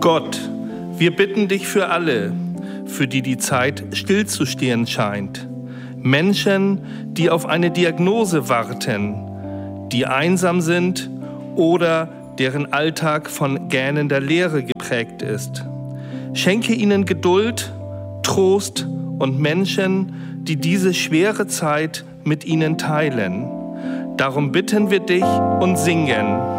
Gott, wir bitten dich für alle, für die die Zeit stillzustehen scheint. Menschen, die auf eine Diagnose warten, die einsam sind oder deren Alltag von gähnender Leere geprägt ist. Schenke ihnen Geduld, Trost und Menschen, die diese schwere Zeit mit ihnen teilen. Darum bitten wir dich und singen.